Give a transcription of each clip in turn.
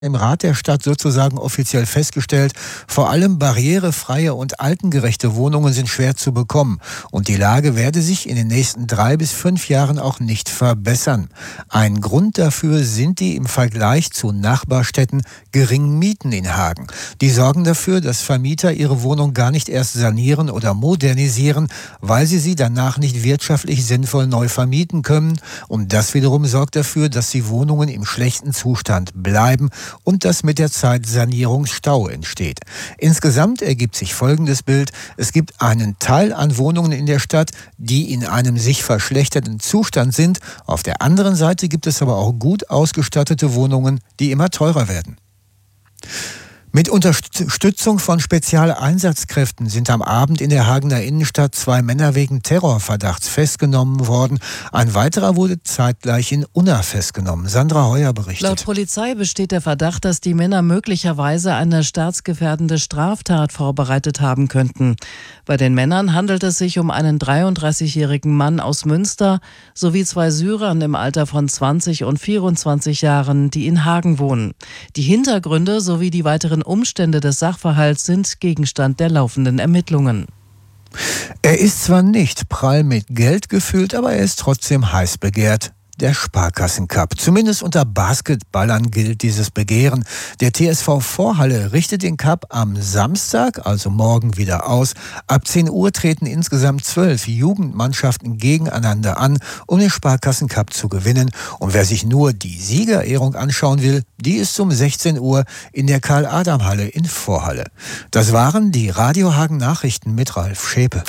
im Rat der Stadt sozusagen offiziell festgestellt, vor allem barrierefreie und altengerechte Wohnungen sind schwer zu bekommen. Und die Lage werde sich in den nächsten 3 bis 5 Jahren auch nicht verbessern. Ein Grund dafür sind die im Vergleich zu Nachbarstädten geringen Mieten in Hagen. Die sorgen dafür, dass Vermieter ihre Wohnung gar nicht erst sanieren oder modernisieren, weil sie danach nicht wirtschaftlich sinnvoll neu vermieten können. Und das wiederum sorgt dafür, dass die Wohnungen im schlechten Zustand bleiben und dass mit der Zeit Sanierungsstau entsteht. Insgesamt ergibt sich folgendes Bild. Es gibt einen Teil an Wohnungen in der Stadt, die in einem sich verschlechterten Zustand sind. Auf der anderen Seite gibt es aber auch gut ausgestattete Wohnungen, die immer teurer werden. Mit Unterstützung von Spezialeinsatzkräften sind am Abend in der Hagener Innenstadt 2 Männer wegen Terrorverdachts festgenommen worden. Ein weiterer wurde zeitgleich in Unna festgenommen. Sandra Heuer berichtet. Laut Polizei besteht der Verdacht, dass die Männer möglicherweise eine staatsgefährdende Straftat vorbereitet haben könnten. Bei den Männern handelt es sich um einen 33-jährigen Mann aus Münster sowie 2 Syrern im Alter von 20 und 24 Jahren, die in Hagen wohnen. Die Hintergründe sowie die weiteren Umstände des Sachverhalts sind Gegenstand der laufenden Ermittlungen. Er ist zwar nicht prall mit Geld gefüllt, aber er ist trotzdem heiß begehrt. Der Sparkassencup. Zumindest unter Basketballern gilt dieses Begehren. Der TSV Vorhalle richtet den Cup am Samstag, also morgen, wieder aus. Ab 10 Uhr treten insgesamt 12 Jugendmannschaften gegeneinander an, um den Sparkassencup zu gewinnen. Und wer sich nur die Siegerehrung anschauen will, die ist um 16 Uhr in der Karl-Adam-Halle in Vorhalle. Das waren die Radio Hagen Nachrichten mit Ralf Schäpe.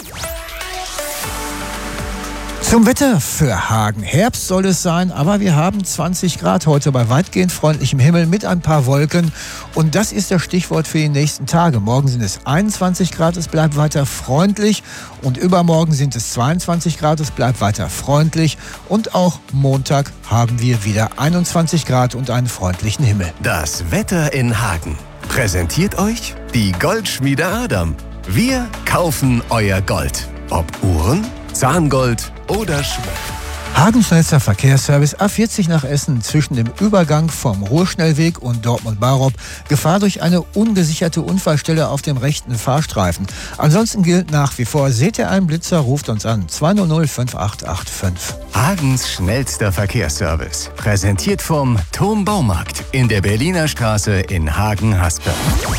Zum Wetter für Hagen. Herbst soll es sein, aber wir haben 20 Grad heute bei weitgehend freundlichem Himmel mit ein paar Wolken. Und das ist das Stichwort für die nächsten Tage. Morgen sind es 21 Grad, es bleibt weiter freundlich. Und übermorgen sind es 22 Grad, es bleibt weiter freundlich. Und auch Montag haben wir wieder 21 Grad und einen freundlichen Himmel. Das Wetter in Hagen. Präsentiert euch die Goldschmiede Adam. Wir kaufen euer Gold. Ob Uhren, Zahngold oder Schmuck. Hagen schnellster Verkehrsservice A40 nach Essen zwischen dem Übergang vom Ruhrschnellweg und Dortmund-Barop. Gefahr durch eine ungesicherte Unfallstelle auf dem rechten Fahrstreifen. Ansonsten gilt nach wie vor, seht ihr einen Blitzer, ruft uns an 200 5885. Hagens schnellster Verkehrsservice. Präsentiert vom Turm Baumarkt in der Berliner Straße in Hagen-Haspe.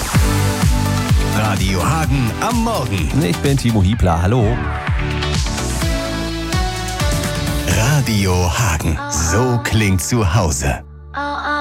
Radio Hagen am Morgen. Ich bin Timo Hiebler, hallo. Radio Hagen. So klingt zu Hause.